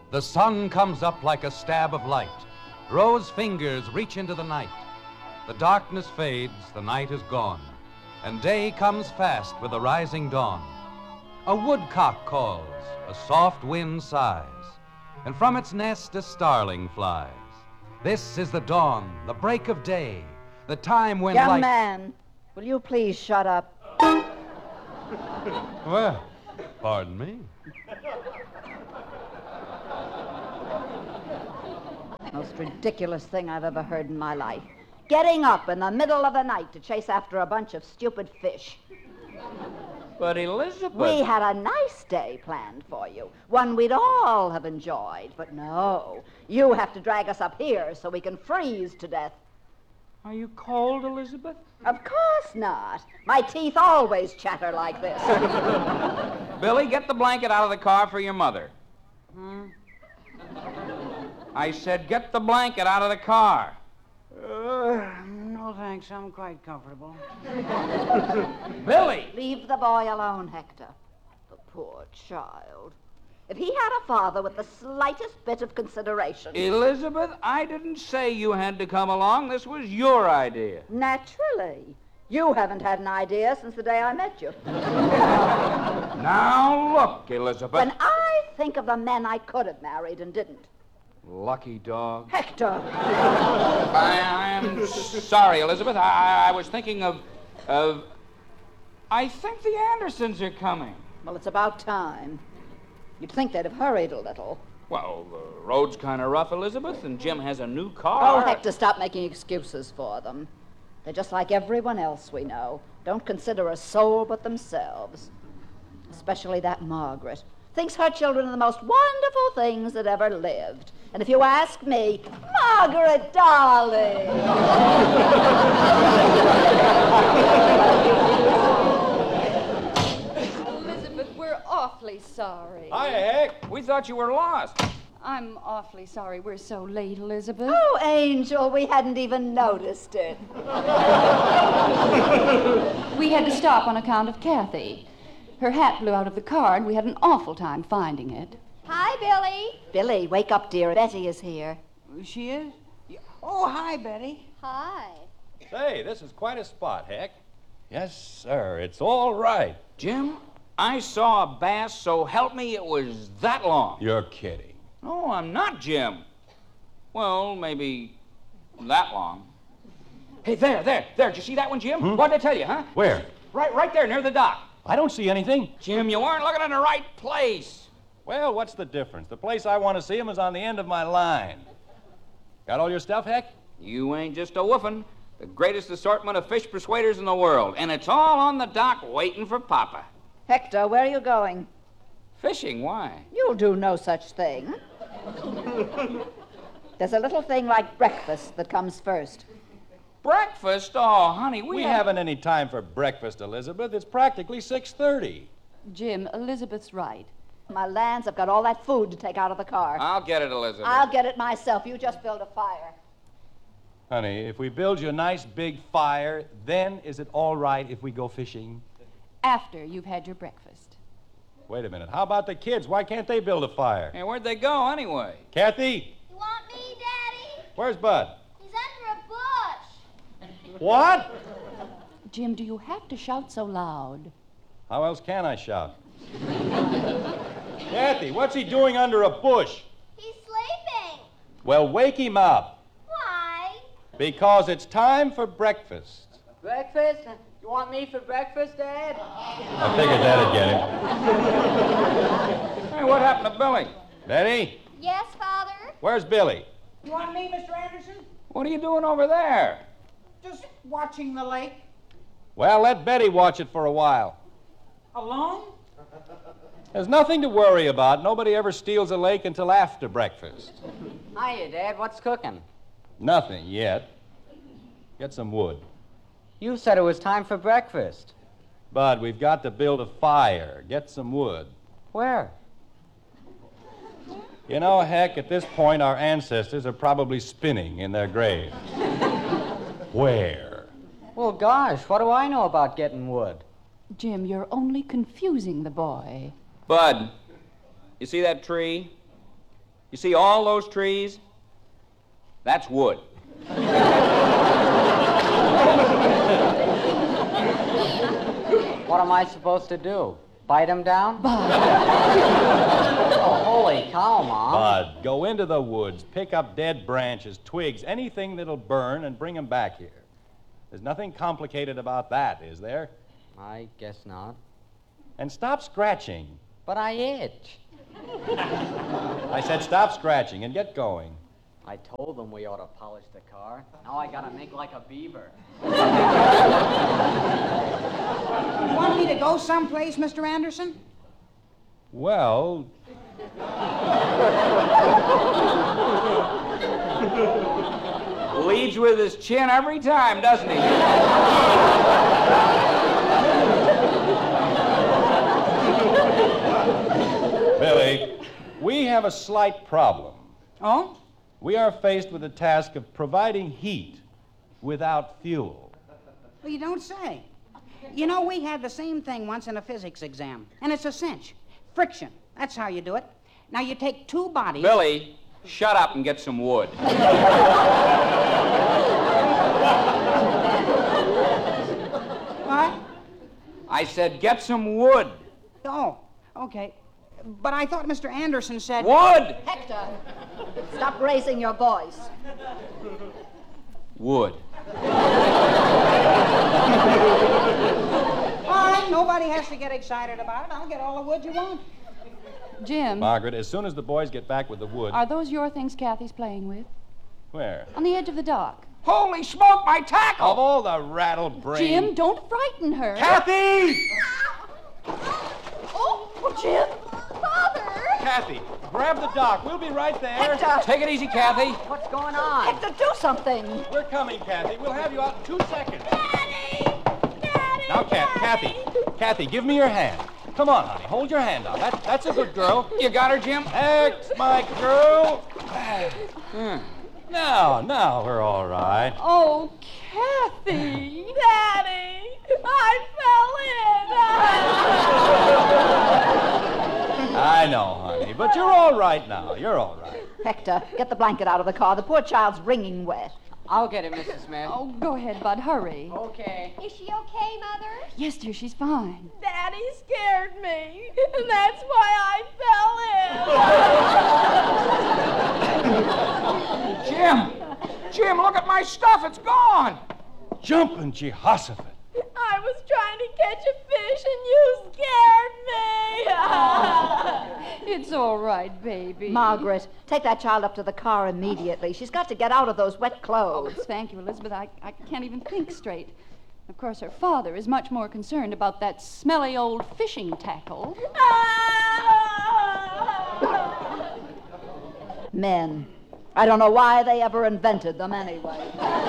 The sun comes up like a stab of light. Rose fingers reach into the night. The darkness fades, the night is gone, and day comes fast with the rising dawn. A woodcock calls, a soft wind sighs, and from its nest a starling flies. This is the dawn, the break of day, the time when Young man, will you please shut up? Well, pardon me. Most ridiculous thing I've ever heard in my life. Getting up in the middle of the night to chase after a bunch of stupid fish. But Elizabeth... We had a nice day planned for you, one we'd all have enjoyed. But no, you have to drag us up here so we can freeze to death. Are you cold, Elizabeth? Of course not. My teeth always chatter like this. Billy, get the blanket out of the car for your mother. I said get the blanket out of the car. No, thanks. I'm quite comfortable. Billy! Leave the boy alone, Hector. The poor child. If he had a father with the slightest bit of consideration... Elizabeth, I didn't say you had to come along. This was your idea. Naturally. You haven't had an idea since the day I met you. Now look, Elizabeth. When I think of the men I could have married and didn't. Lucky dog. Hector! I am sorry, Elizabeth. I was thinking of... I think the Andersons are coming. Well, it's about time. You'd think they'd have hurried a little. Well, the road's kind of rough, Elizabeth, and Jim has a new car. Oh, Hector, stop making excuses for them. They're just like everyone else we know. Don't consider a soul but themselves. Especially that Margaret. Thinks her children are the most wonderful things that ever lived. And if you ask me, Margaret, darling. Elizabeth, we're awfully sorry. Hi, Heck. We thought you were lost. I'm awfully sorry we're so late, Elizabeth. Oh, Angel, we hadn't even noticed it. We had to stop on account of Kathy. Her hat blew out of the car, and we had an awful time finding it. Hi, Billy. Billy, wake up, dear. Betty is here. She is? Oh, hi, Betty. Hi. Say, this is quite a spot, Heck. Yes, sir. It's all right. Jim, I saw a bass, so help me, it was that long. You're kidding. No, I'm not, Jim. Well, maybe that long. Hey, there. Did you see that one, Jim? What did I tell you, huh? Where? Right there, near the dock. I don't see anything. Jim, you weren't looking in the right place. Well, what's the difference? The place I want to see him is on the end of my line. Got all your stuff, Heck? You ain't just a woofin'. The greatest assortment of fish persuaders in the world. And it's all on the dock waiting for Papa. Hector, where are you going? Fishing, why? You'll do no such thing. There's a little thing like breakfast that comes first. Breakfast? Oh, honey, We haven't any time for breakfast, Elizabeth. It's practically 6:30. Jim, Elizabeth's right. My lands, I've got all that food to take out of the car. I'll get it, Elizabeth. I'll get it myself. You just build a fire. Honey, if we build you a nice big fire, then is it all right if we go fishing? After you've had your breakfast. Wait a minute. How about the kids? Why can't they build a fire? Hey, where'd they go, anyway? Kathy, You want me, Daddy? where's Bud? He's under a bush. What? Jim, do you have to shout so loud? How else can I shout? Kathy, what's he doing under a bush? He's sleeping. Well, wake him up, Why? because it's time for breakfast. Breakfast? You want me for breakfast, Dad? I figured that'd get him. Hey, what happened to Billy? Betty, Yes, Father? where's Billy? You want me, Mr. Anderson? What are you doing over there? Just watching the lake. Well, let Betty watch it for a while. Alone? There's nothing to worry about. Nobody ever steals a lake until after breakfast. Hiya, Dad. What's cooking? Nothing yet. Get some wood. You said it was time for breakfast. Bud, we've got to build a fire. Get some wood. Where? You know, Heck, at this point, our ancestors are probably spinning in their graves. Where? Well, gosh, what do I know about getting wood? Jim, you're only confusing the boy. Bud, you see that tree? You see all those trees? That's wood. What am I supposed to do? Bite him down? Oh, holy cow, Mom. Bud, go into the woods, pick up dead branches, twigs, anything that'll burn, and bring them back here. There's nothing complicated about that, is there? I guess not. And stop scratching. But I itch. I said stop scratching and get going. I told them we ought to polish the car. Now I gotta make like a beaver. You want me to go someplace, Mr. Anderson? Well, Leads with his chin every time, doesn't he? Billy, we have a slight problem. Oh? We are faced with the task of providing heat without fuel. Well, you don't say. You know, we had the same thing once in a physics exam, and it's a cinch. Friction. That's how you do it. Now, you take two bodies... Billy, shut up and get some wood. What? I said get some wood. Oh, okay. But I thought Mr. Anderson said... Wood! Hector, stop raising your voice. Wood. All right, nobody has to get excited about it. I'll get all the wood you want. Jim, Margaret, as soon as the boys get back with the wood... are those your things Kathy's playing with? Where? On the edge of the dock. Holy smoke, my tackle! Of all the rattled brains... Jim, don't frighten her. Kathy! Oh, Jim! Father! Kathy, grab the dock. We'll be right there. Hector! Take it easy, Kathy. What's going on? Hector, do something! We're coming, Kathy. We'll have you out in 2 seconds. Daddy! Daddy! Now, Kathy, give me your hand. Come on, honey. Hold your hand out. That's a good girl. You got her, Jim? That's my girl. Now, we're all right. Oh, Kathy! Daddy! I fell in! I know, honey, but you're all right now. You're all right. Hector, get the blanket out of the car. The poor child's wringing wet. I'll get it, Mrs. Smith. Oh, go ahead, Bud. Hurry. Okay. Is she okay, Mother? Yes, dear, she's fine. Daddy scared me, and that's why I fell in. Jim, look at my stuff. It's gone. Jumping Jehoshaphat. I was trying to catch a fish, and you scared me. It's all right, baby. Margaret, take that child up to the car immediately. She's got to get out of those wet Oh, clothes. thank you, Elizabeth. I can't even think straight. Of course, her father is much more concerned about that smelly old fishing tackle. Men. I don't know why they ever invented them anyway.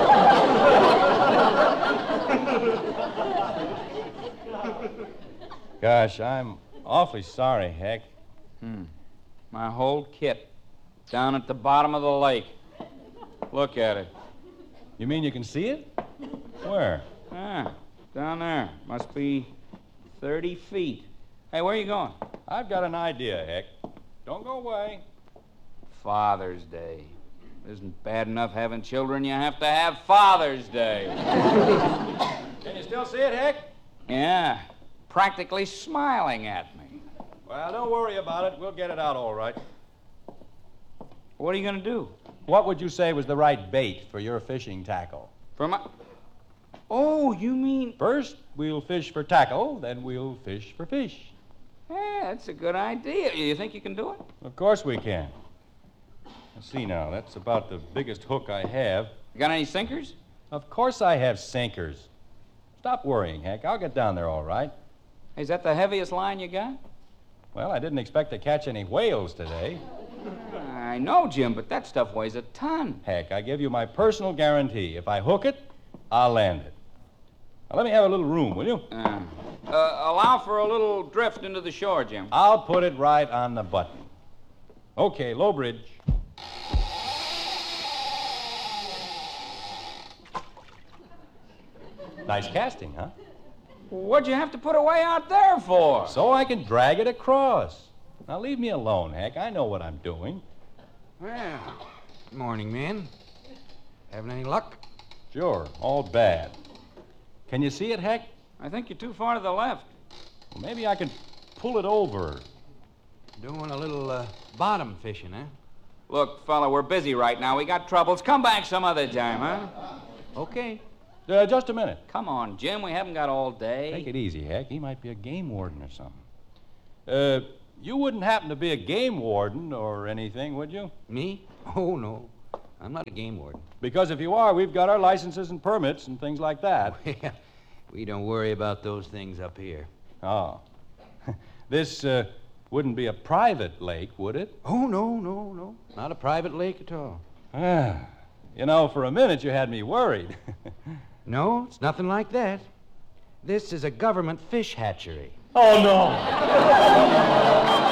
Gosh, I'm awfully sorry, Heck. My whole kit down at the bottom of the lake. Look at it. You mean you can see it? Where? Ah, down there. Must be 30 feet. Hey, where are you going? I've got an idea, Heck. Don't go away. Father's Day. Isn't bad enough having children, you have to have Father's Day. Can you still see it, Heck? Yeah, practically smiling at me. Well, don't worry about it. We'll get it out all right. What are you going to do? What would you say was the right bait for your fishing tackle? For my... Oh, you mean... First, we'll fish for tackle, then we'll fish for fish. Yeah, that's a good idea. You think you can do it? Of course we can. Let's see now, that's about the biggest hook I have. You got any sinkers? Of course I have sinkers. Stop worrying, Heck. I'll get down there all right. Is that the heaviest line you got? Well, I didn't expect to catch any whales today. I know, Jim, but that stuff weighs a ton. Heck, I give you my personal guarantee. If I hook it, I'll land it. Now, let me have a little room, will you? Allow for a little drift into the shore, Jim. I'll put it right on the button. Okay, low bridge. Nice casting, huh? What'd you have to put away out there for? So I can drag it across. Now, leave me alone, Heck. I know what I'm doing. Well, morning, men. Having any luck? Sure, all bad. Can you see it, Heck? I think you're too far to the left. Well, maybe I can pull it over. Doing a little bottom fishing, eh? Look, fella, we're busy right now. We got troubles. Come back some other time, huh? Okay. Just a minute. Come on, Jim. We haven't got all day. Take it easy, Heck. He might be a game warden or something. You wouldn't happen to be a game warden or anything, would you? Me? Oh, no. I'm not a game warden. Because if you are, we've got our licenses and permits and things like that. We don't worry about those things up here. Oh. This wouldn't be a private lake, would it? Oh, no. Not a private lake at all. You know, for a minute you had me worried. No, it's nothing like that. This is a government fish hatchery. Oh, no.